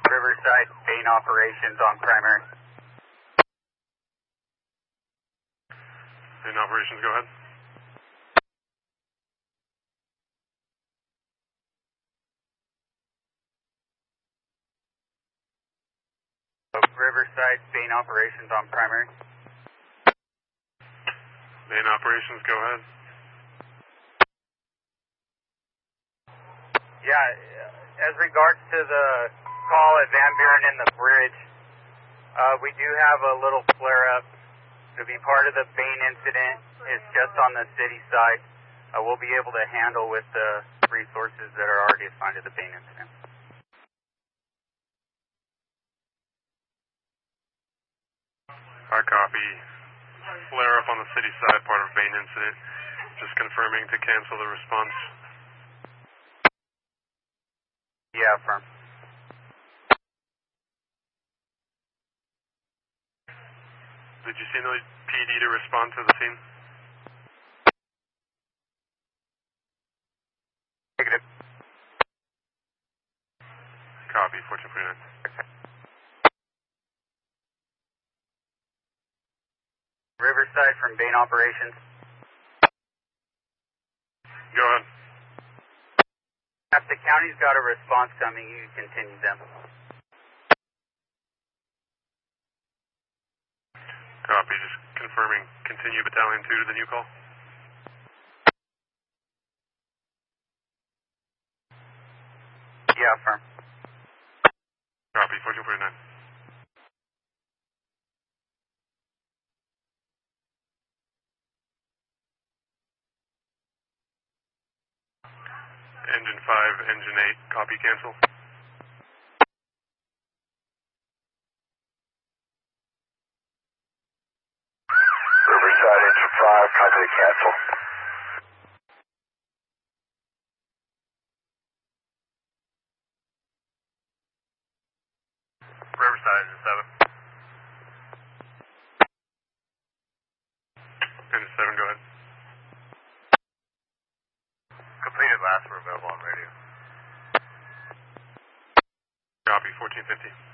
Riverside, main operations on primary. Main operations, go ahead. Riverside, main operations on primary. Main operations, go ahead. Yeah, as regards to the call at Van Buren and the bridge, we do have a little flare-up. To be part of the Bain incident, it's just on the city side. We'll be able to handle with the resources that are already assigned to the Bain incident. Hard copy. Flare up on the city side, part of Bain incident. Just confirming to cancel the response. Yeah, firm. Did you see the PD to respond to the scene? Negative. Copy, 1449. Riverside from Bain operations. Go ahead. If the county's got a response coming, you can continue them. Copy, just confirming. Continue Battalion 2 to the new call. Yeah, firm. Copy, 1449. Engine 5, Engine 8, copy cancel. Riverside, Engine 5, copy cancel. Riverside, Engine 7. Engine 7, go ahead. Completed last, we're available on radio. Copy, 1450.